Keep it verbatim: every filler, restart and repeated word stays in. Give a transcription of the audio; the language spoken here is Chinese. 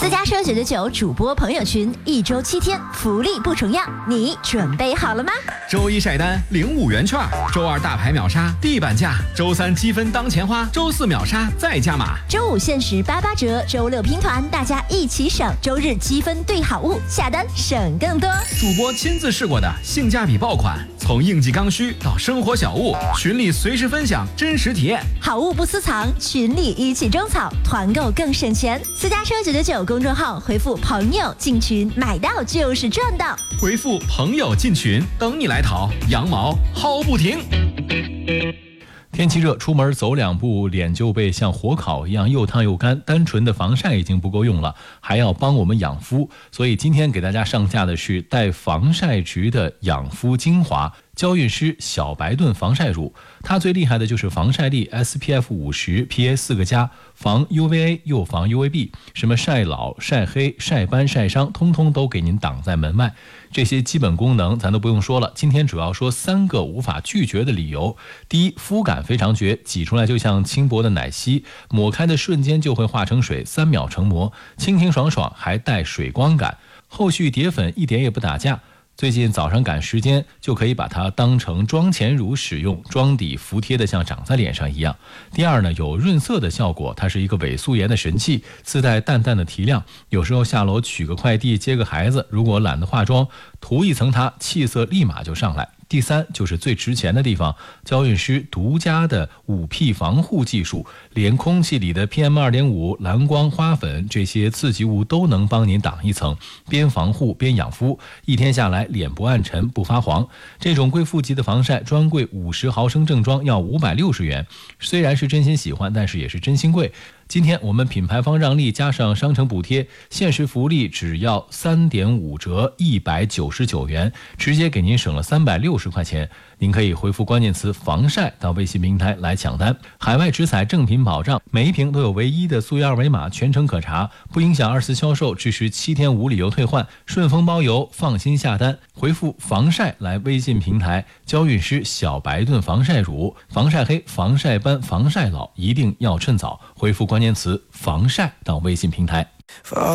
私家车九九九主播朋友群，一周七天，福利不重样，你准备好了吗？ 周一晒单领五元券，周二大牌秒杀地板价，周三积分当钱花，周四秒杀再加码， 周五限时八八折，周六拼团，大家一起省，周日积分兑好物，下单省更多。 主播亲自试过的性价比爆款，从应季刚需到生活小物，群里随时分享真实体验， 好物不私藏，群里一起种草，团购更省钱。私家车九九九公众号回复朋友进群，买到就是赚到。 回复朋友进群，等你来淘，羊毛薅不停。 天气热，出门走两步脸就被像火烤一样又烫又干，单纯的防晒已经不够用了，还要帮我们养肤，所以今天给大家上架的是带防晒值的养肤精华娇韵诗小白盾防晒乳。它最厉害的就是防晒力 S P F 五十 P A 四个加，防 U V A 又防 U V B， 什么晒老晒黑晒斑晒伤通通都给您挡在门外。这些基本功能咱都不用说了，今天主要说三个无法拒绝的理由。第一，肤感非常绝，挤出来就像轻薄的奶昔，抹开的瞬间就会化成水，三秒成膜，清清爽爽，还带水光感，后续叠粉一点也不打架。最近早上赶时间，就可以把它当成妆前乳使用，妆底服帖的像长在脸上一样。第二呢，有润色的效果，它是一个伪素颜的神器，自带淡淡的提亮，有时候下楼取个快递接个孩子，如果懒得化妆，涂一层它，气色立马就上来。第三就是最值钱的地方，娇韵诗独家的五 P 防护技术，连空气里的 P M 二点五、蓝光、花粉这些刺激物都能帮您挡一层，边防护边养肤，一天下来脸不暗沉不发黄。这种贵妇级的防晒，专柜五十毫升正装要五百六十元，虽然是真心喜欢，但是也是真心贵。今天我们品牌方让利加上商城补贴，限时福利只要 三点五折一百九十九元，直接给您省了三百六十块钱。您可以回复关键词防晒到微信平台来抢单，海外直采正品保障，每一瓶都有唯一的溯源二维码，全程可查，不影响二次销售，支持七天无理由退换，顺丰包邮，放心下单。回复防晒来微信平台，娇韵诗小白盾防晒乳，防晒黑防晒斑防晒老一定要趁早，回复关键词防晒到微信平台。